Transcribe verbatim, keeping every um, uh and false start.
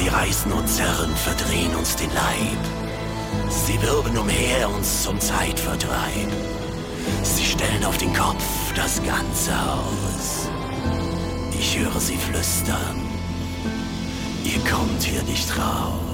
Sie reißen und zerren, verdrehen uns den Leib. Sie wirbeln umher uns zum Zeitvertreib. Sie stellen auf den Kopf das ganze Haus. Ich höre sie flüstern, ihr kommt hier nicht raus.